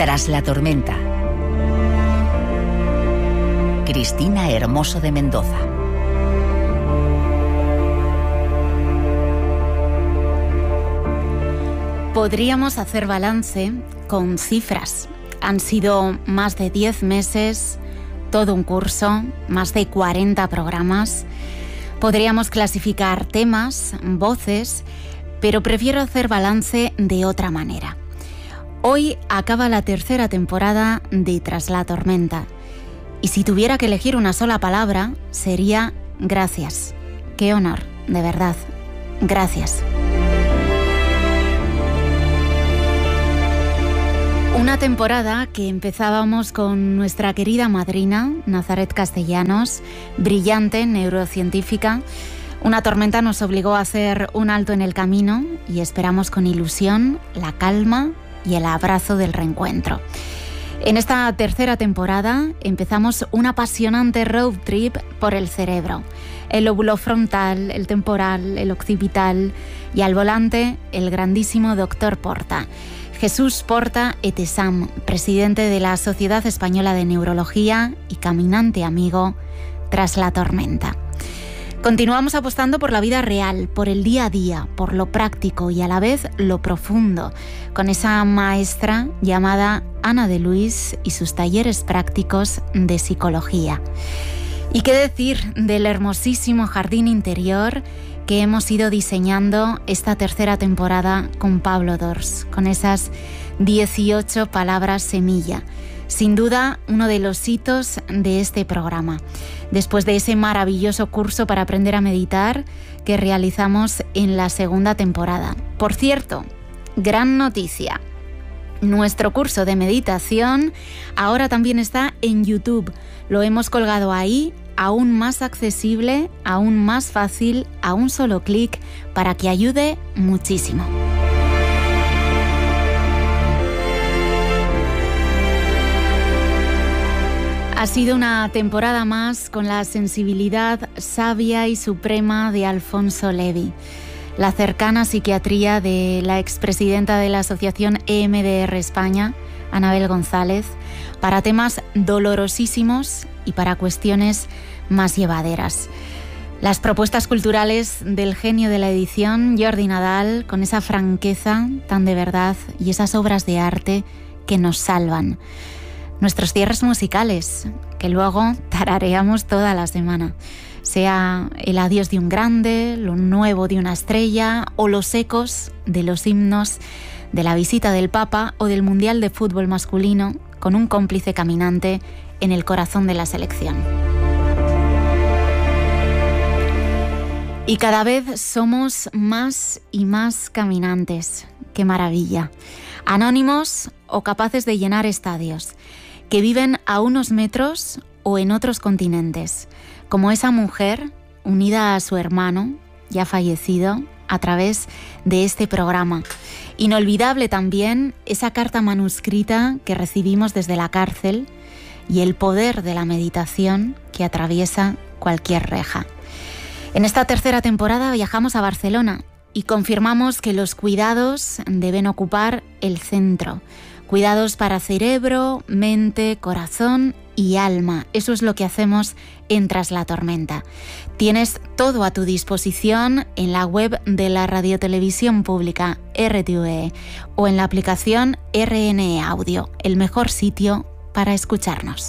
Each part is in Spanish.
Tras la tormenta. Cristina Hermoso de Mendoza. Podríamos hacer balance con cifras. Han sido más de 10 meses, todo un curso, más de 40 programas. Podríamos clasificar temas, voces, pero prefiero hacer balance de otra manera. Hoy acaba la tercera temporada de Tras la tormenta. Y si tuviera que elegir una sola palabra, sería gracias. Qué honor, de verdad. Gracias. Una temporada que empezábamos con nuestra querida madrina, Nazaret Castellanos, brillante neurocientífica. Una tormenta nos obligó a hacer un alto en el camino y esperamos con ilusión la calma y el abrazo del reencuentro. En esta tercera temporada empezamos un apasionante road trip por el cerebro. El lóbulo frontal, el temporal, el occipital y al volante el grandísimo doctor Porta. Jesús Porta Etesam, presidente de la Sociedad Española de Neurología y caminante amigo tras la tormenta. Continuamos apostando por la vida real, por el día a día, por lo práctico y a la vez lo profundo, con esa maestra llamada Ana de Luis y sus talleres prácticos de psicología. ¿Y qué decir del hermosísimo jardín interior que hemos ido diseñando esta tercera temporada con Pablo Dors, con esas 18 palabras semilla? Sin duda, uno de los hitos de este programa, después de ese maravilloso curso para aprender a meditar que realizamos en la segunda temporada. Por cierto, gran noticia. Nuestro curso de meditación ahora también está en YouTube. Lo hemos colgado ahí, aún más accesible, aún más fácil, a un solo clic, para que ayude muchísimo. Ha sido una temporada más con la sensibilidad sabia y suprema de Alfonso Levi, la cercana psiquiatría de la expresidenta de la Asociación EMDR España, Anabel González, para temas dolorosísimos y para cuestiones más llevaderas. Las propuestas culturales del genio de la edición, Jordi Nadal, con esa franqueza tan de verdad y esas obras de arte que nos salvan. Nuestros cierres musicales, que luego tarareamos toda la semana. Sea el adiós de un grande, lo nuevo de una estrella o los ecos de los himnos de la visita del Papa o del Mundial de Fútbol masculino, con un cómplice caminante en el corazón de la selección. Y cada vez somos más y más caminantes. ¡Qué maravilla! Anónimos o capaces de llenar estadios, que viven a unos metros o en otros continentes, como esa mujer unida a su hermano, ya fallecido, a través de este programa. Inolvidable también esa carta manuscrita que recibimos desde la cárcel y el poder de la meditación que atraviesa cualquier reja. En esta tercera temporada viajamos a Barcelona y confirmamos que los cuidados deben ocupar el centro. Cuidados para cerebro, mente, corazón y alma. Eso es lo que hacemos en Tras la tormenta. Tienes todo a tu disposición en la web de la Radiotelevisión Pública RTV o en la aplicación RNE Audio, el mejor sitio para escucharnos.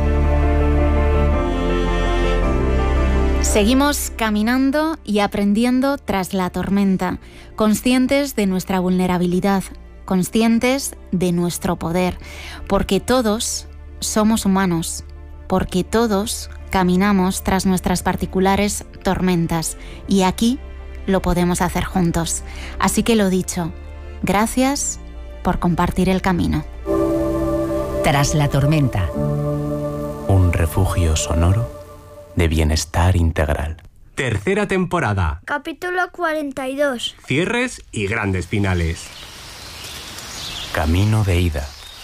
Seguimos caminando y aprendiendo tras la tormenta, conscientes de nuestra vulnerabilidad, conscientes de nuestro poder, porque todos somos humanos, porque todos caminamos tras nuestras particulares tormentas y aquí lo podemos hacer juntos. Así que lo dicho, gracias por compartir el camino. Tras la tormenta. Un refugio sonoro de bienestar integral. Tercera temporada. Capítulo 42. Cierres y grandes finales. Camino de ida.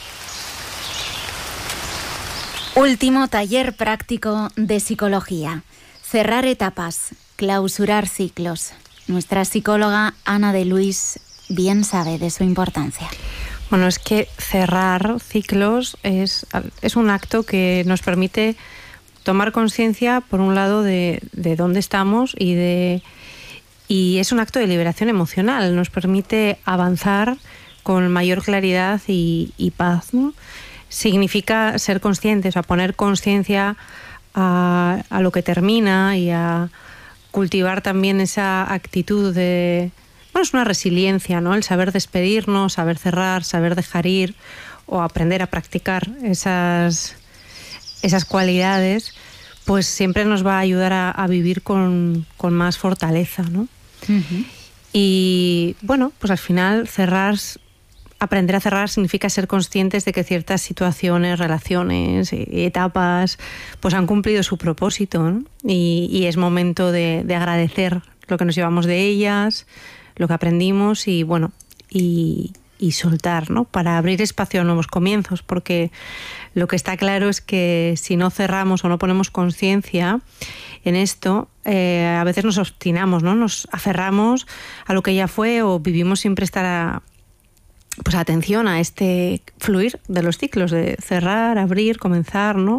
Último taller práctico de psicología. Cerrar etapas, clausurar ciclos. Nuestra psicóloga Ana de Luis bien sabe de su importancia. Bueno, es que cerrar ciclos es un acto que nos permite tomar conciencia, por un lado, de dónde estamos y es un acto de liberación emocional. Nos permite avanzar con mayor claridad y paz, ¿no? Significa ser conscientes, o sea, poner conciencia a lo que termina y a cultivar también esa actitud de... Bueno, es una resiliencia, ¿no? El saber despedirnos, saber cerrar, saber dejar ir o aprender a practicar esas cualidades, pues siempre nos va a ayudar a vivir con más fortaleza, ¿no? Uh-huh. Y bueno, pues al final aprender a cerrar significa ser conscientes de que ciertas situaciones, relaciones, etapas, pues han cumplido su propósito, ¿no? Y es momento de agradecer lo que nos llevamos de ellas, lo que aprendimos y bueno, y soltar, ¿no? Para abrir espacio a nuevos comienzos, porque lo que está claro es que si no cerramos o no ponemos conciencia en esto, a veces nos obstinamos, ¿no? Nos aferramos a lo que ya fue o vivimos sin prestar atención a este fluir de los ciclos, de cerrar, abrir, comenzar, ¿no?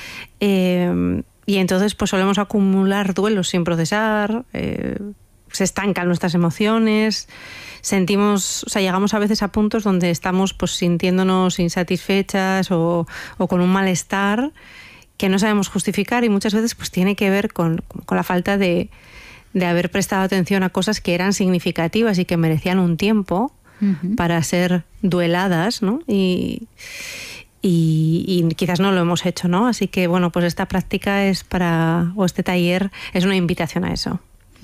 Y entonces pues solemos acumular duelos sin procesar, se estancan nuestras emociones, llegamos a veces a puntos donde estamos pues sintiéndonos insatisfechas o con un malestar que no sabemos justificar y muchas veces pues tiene que ver con la falta de haber prestado atención a cosas que eran significativas y que merecían un tiempo para ser dueladas, ¿no? Y quizás no lo hemos hecho, ¿no? Así que, bueno, pues esta práctica este taller es una invitación a eso.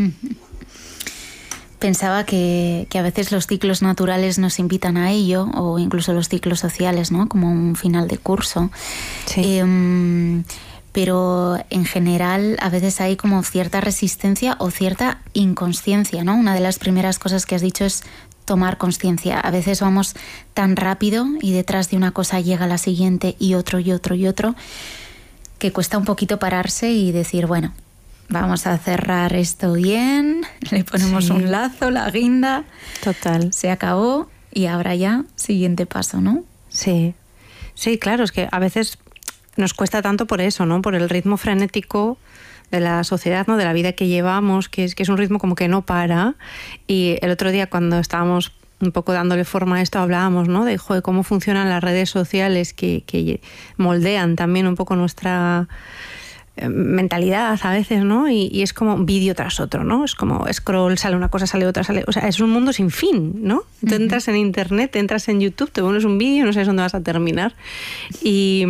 Pensaba que a veces los ciclos naturales nos invitan a ello, o incluso los ciclos sociales, ¿no? Como un final de curso. Sí. Pero en general a veces hay como cierta resistencia o cierta inconsciencia, ¿no? Una de las primeras cosas que has dicho es tomar conciencia. A veces vamos tan rápido y detrás de una cosa llega la siguiente y otro, que cuesta un poquito pararse y decir, bueno, vamos a cerrar esto bien, le ponemos un lazo, la guinda. Total. Se acabó y ahora ya, siguiente paso, ¿no? Sí, claro, es que a veces nos cuesta tanto por eso, ¿no? Por el ritmo frenético de la sociedad, ¿no? De la vida que llevamos, que es un ritmo como que no para. Y el otro día cuando estábamos un poco dándole forma a esto hablábamos, ¿no? De cómo funcionan las redes sociales que moldean también un poco nuestra mentalidad a veces, ¿no? Y es como vídeo tras otro, ¿no? Es como scroll, sale una cosa, sale otra, o sea, es un mundo sin fin, ¿no? Tú entras en internet, entras en YouTube, te pones un vídeo, no sabes dónde vas a terminar. Y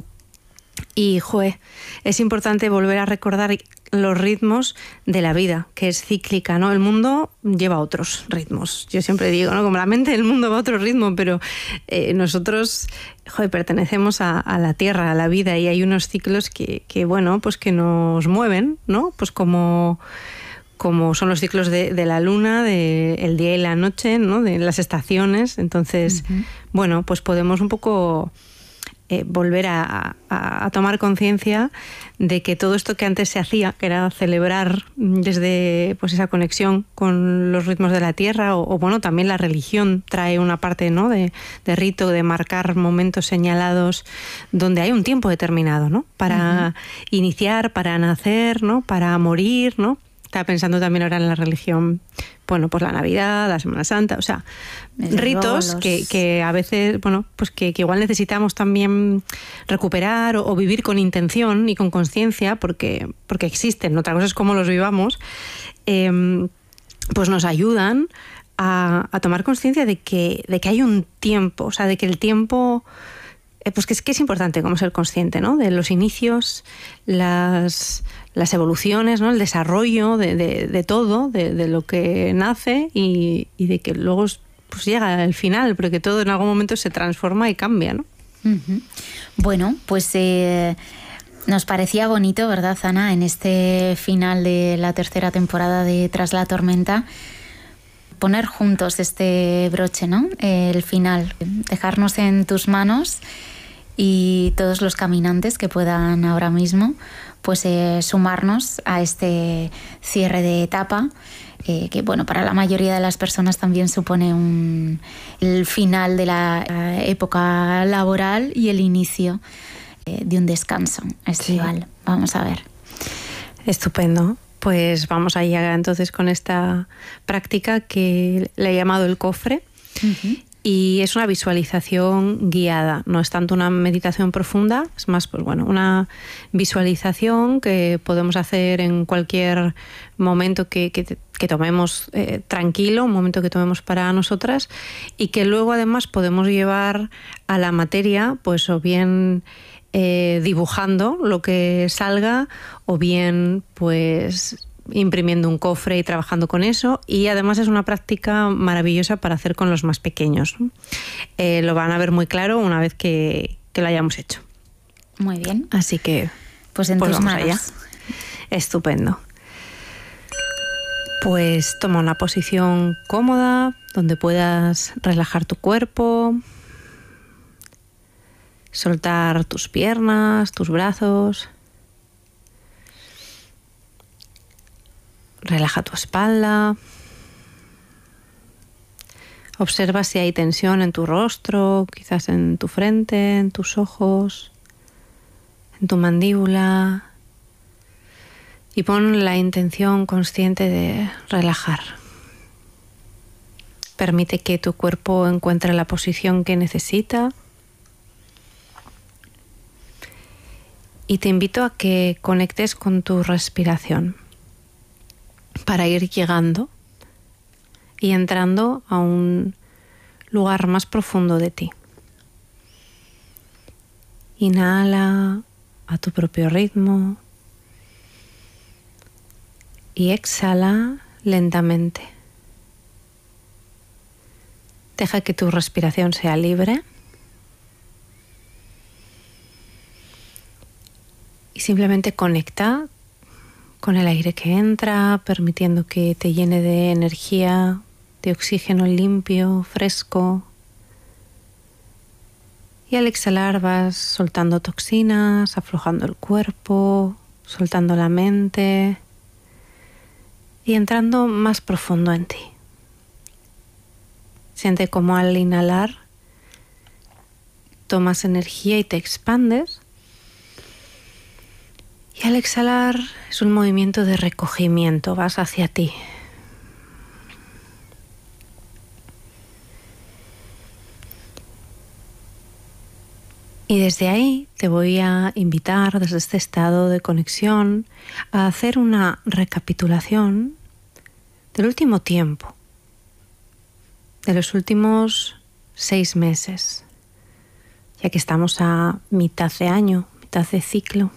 es importante volver a recordar los ritmos de la vida, que es cíclica, ¿no? El mundo lleva otros ritmos. Yo siempre digo, ¿no? Como la mente del mundo va a otro ritmo, pero nosotros, pertenecemos a la tierra, a la vida, y hay unos ciclos que bueno, pues que nos mueven, ¿no? Pues como son los ciclos de la luna, del día y la noche, ¿no? De las estaciones. Entonces, bueno, pues podemos un poco volver a tomar conciencia de que todo esto que antes se hacía, que era celebrar desde pues esa conexión con los ritmos de la tierra, o bueno, también la religión trae una parte, ¿no? de rito, de marcar momentos señalados donde hay un tiempo determinado, ¿no? Para iniciar, para nacer, ¿no? Para morir, ¿no? Estaba pensando también ahora en la religión, bueno, pues la Navidad, la Semana Santa, o sea, ritos que a veces, bueno, pues que igual necesitamos también recuperar o vivir con intención y con conciencia, porque existen. Otra cosa es cómo los vivamos, pues nos ayudan a tomar conciencia de que hay un tiempo, o sea, de que el tiempo, pues que es importante como ser consciente, ¿no? De los inicios, las evoluciones, ¿no? El desarrollo de todo, de lo que nace y de que luego pues llega al final, porque todo en algún momento se transforma y cambia, ¿no? Bueno, pues nos parecía bonito, ¿verdad, Ana? En este final de la tercera temporada de Tras la Tormenta, poner juntos este broche, ¿no? El final, dejarnos en tus manos y todos los caminantes que puedan ahora mismo pues sumarnos a este cierre de etapa, que bueno, para la mayoría de las personas también supone el final de la época laboral y el inicio de un descanso estival. Sí. Vamos a ver. Estupendo. Pues vamos allá entonces con esta práctica que le he llamado el cofre. Uh-huh. Y es una visualización guiada, no es tanto una meditación profunda, es más, pues bueno, una visualización que podemos hacer en cualquier momento que tomemos tranquilo, un momento que tomemos para nosotras, y que luego además podemos llevar a la materia, pues o bien dibujando lo que salga, o bien pues imprimiendo un cofre y trabajando con eso, y además es una práctica maravillosa para hacer con los más pequeños. Lo van a ver muy claro una vez que lo hayamos hecho. Muy bien. Así que pues en tus manos. Allá. Estupendo. Pues toma una posición cómoda donde puedas relajar tu cuerpo, soltar tus piernas, tus brazos. Relaja tu espalda. Observa si hay tensión en tu rostro, quizás en tu frente, en tus ojos, en tu mandíbula. Y pon la intención consciente de relajar. Permite que tu cuerpo encuentre la posición que necesita. Y te invito a que conectes con tu respiración, para ir llegando y entrando a un lugar más profundo de ti. Inhala a tu propio ritmo y exhala lentamente. Deja que tu respiración sea libre y simplemente conecta con el aire que entra, permitiendo que te llene de energía, de oxígeno limpio, fresco. Y al exhalar vas soltando toxinas, aflojando el cuerpo, soltando la mente y entrando más profundo en ti. Siente cómo al inhalar tomas energía y te expandes. Y al exhalar es un movimiento de recogimiento, vas hacia ti. Y desde ahí te voy a invitar, desde este estado de conexión, a hacer una recapitulación del último tiempo, de los últimos 6 meses, ya que estamos a mitad de año, mitad de ciclo.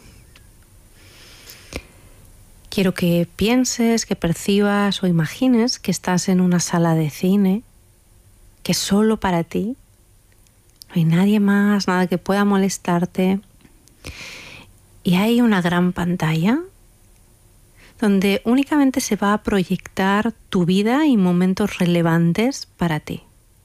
Quiero que pienses, que percibas o imagines que estás en una sala de cine, que es solo para ti. No hay nadie más, nada que pueda molestarte. Y hay una gran pantalla donde únicamente se va a proyectar tu vida y momentos relevantes para ti.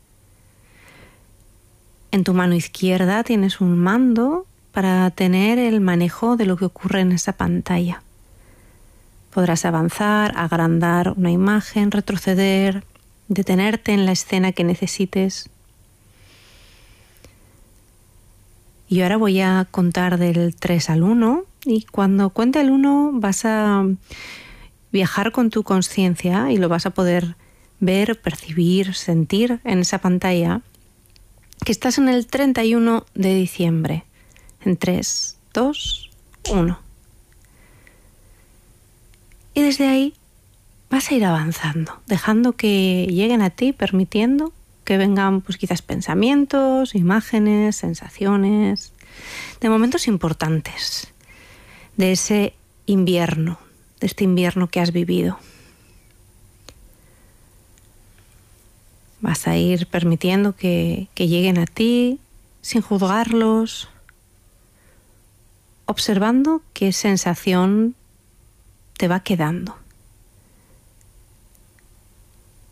En tu mano izquierda tienes un mando para tener el manejo de lo que ocurre en esa pantalla. Podrás avanzar, agrandar una imagen, retroceder, detenerte en la escena que necesites. Y ahora voy a contar del 3 al 1 y cuando cuente el 1 vas a viajar con tu conciencia y lo vas a poder ver, percibir, sentir en esa pantalla que estás en el 31 de diciembre. En 3, 2, 1. Y desde ahí vas a ir avanzando, dejando que lleguen a ti, permitiendo que vengan pues quizás pensamientos, imágenes, sensaciones, de momentos importantes, de ese invierno, de este invierno que has vivido. Vas a ir permitiendo que lleguen a ti sin juzgarlos, observando qué sensación te va quedando.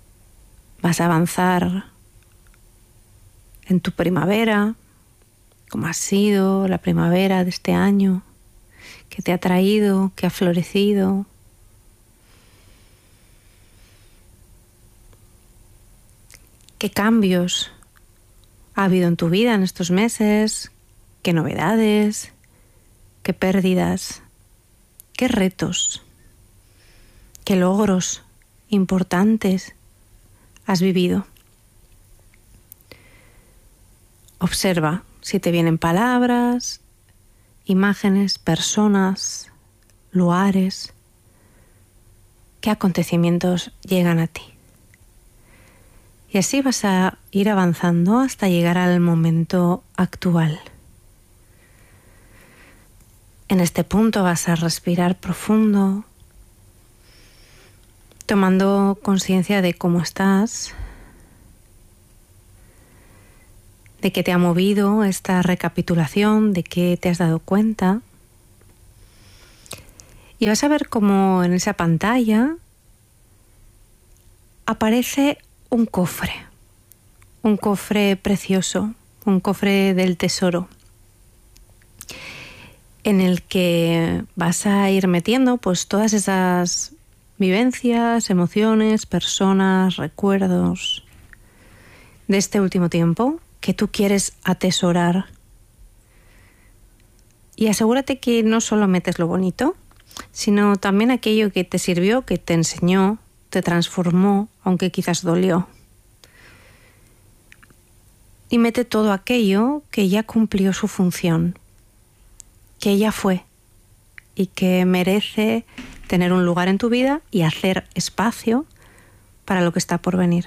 Vas a avanzar en tu primavera, cómo ha sido la primavera de este año, qué te ha traído, qué ha florecido. ¿Qué cambios ha habido en tu vida en estos meses? ¿Qué novedades? ¿Qué pérdidas? ¿Qué retos? ¿Qué logros importantes has vivido? Observa si te vienen palabras, imágenes, personas, lugares. ¿Qué acontecimientos llegan a ti? Y así vas a ir avanzando hasta llegar al momento actual. En este punto vas a respirar profundo, tomando conciencia de cómo estás, de qué te ha movido esta recapitulación, de qué te has dado cuenta. Y vas a ver cómo en esa pantalla aparece un cofre precioso, un cofre del tesoro, en el que vas a ir metiendo pues todas esas vivencias, emociones, personas, recuerdos de este último tiempo que tú quieres atesorar. Y asegúrate que no solo metes lo bonito, sino también aquello que te sirvió, que te enseñó, te transformó, aunque quizás dolió. Y mete todo aquello que ya cumplió su función, que ya fue y que merece tener un lugar en tu vida y hacer espacio para lo que está por venir.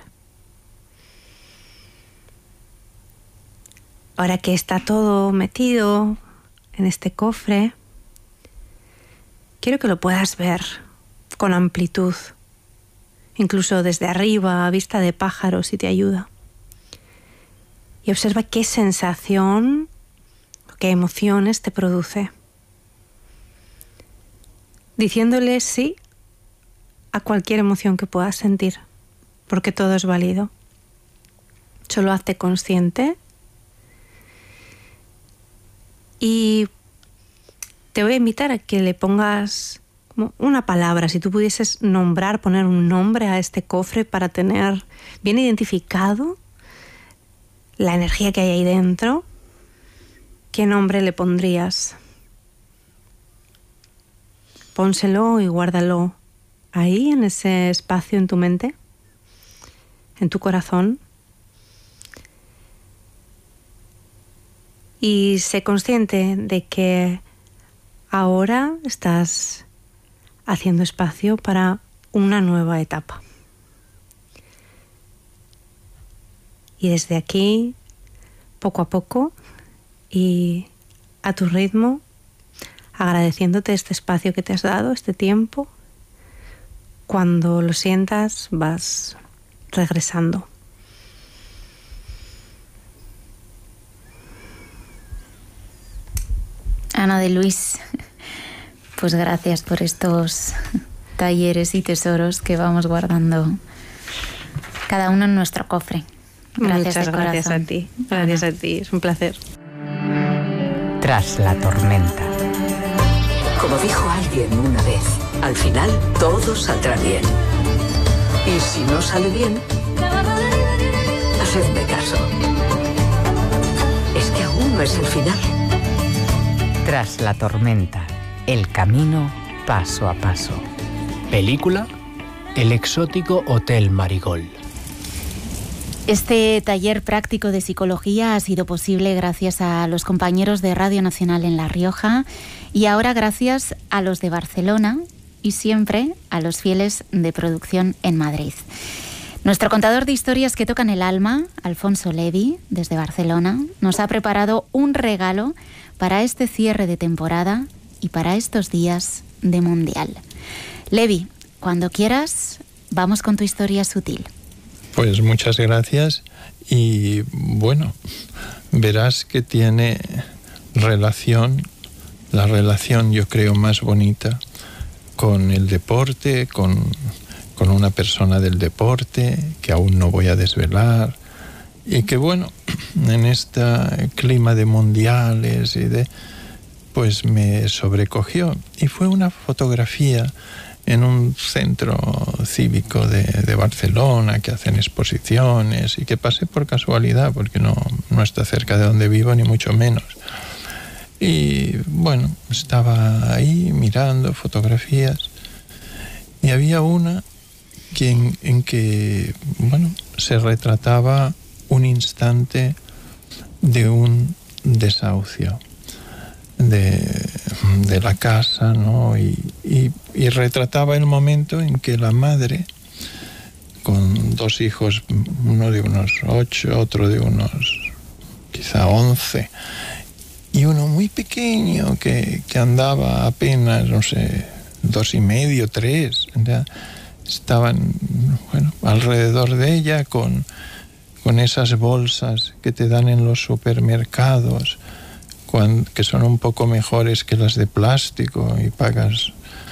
Ahora que está todo metido en este cofre, quiero que lo puedas ver con amplitud, incluso desde arriba, a vista de pájaro, si te ayuda. Y observa qué sensación, qué emociones te produce. Diciéndole sí a cualquier emoción que puedas sentir, porque todo es válido. Solo hazte consciente. Y te voy a invitar a que le pongas una palabra, si tú pudieses poner un nombre a este cofre para tener bien identificado la energía que hay ahí dentro, ¿qué nombre le pondrías? Pónselo y guárdalo ahí, en ese espacio en tu mente, en tu corazón. Y sé consciente de que ahora estás haciendo espacio para una nueva etapa. Y desde aquí, poco a poco y a tu ritmo, agradeciéndote este espacio que te has dado, este tiempo, cuando lo sientas vas regresando. Ana de Luis, pues gracias por estos talleres y tesoros que vamos guardando cada uno en nuestro cofre. Gracias. Muchas gracias a ti. Gracias a ti, es un placer. Tras la tormenta. Como dijo alguien una vez, al final todo saldrá bien. Y si no sale bien, hacedme caso. Es que aún no es el final. Tras la tormenta. El camino paso a paso. Película: El exótico Hotel Marigold. Este taller práctico de psicología ha sido posible gracias a los compañeros de Radio Nacional en La Rioja y ahora gracias a los de Barcelona y siempre a los fieles de producción en Madrid. Nuestro contador de historias que tocan el alma, Alfonso Levi, desde Barcelona, nos ha preparado un regalo para este cierre de temporada y para estos días de Mundial. Levi, cuando quieras, vamos con tu historia sutil. Pues muchas gracias y bueno, verás que tiene la relación yo creo más bonita con el deporte, con una persona del deporte que aún no voy a desvelar Y que bueno, en este clima de mundiales pues me sobrecogió. Y fue una fotografía en un centro cívico de Barcelona, que hacen exposiciones, y que pasé por casualidad, porque no está cerca de donde vivo, ni mucho menos. Y bueno, estaba ahí mirando fotografías, y había una en que bueno, se retrataba un instante de un desahucio de la casa, ¿no? Y retrataba el momento en que la madre, con 2 hijos, uno de unos 8, otro de unos quizá 11, y uno muy pequeño que andaba apenas, no sé, 2,5, 3, ¿ya? Estaban, bueno, alrededor de ella con esas bolsas que te dan en los supermercados, que son un poco mejores que las de plástico, y pagas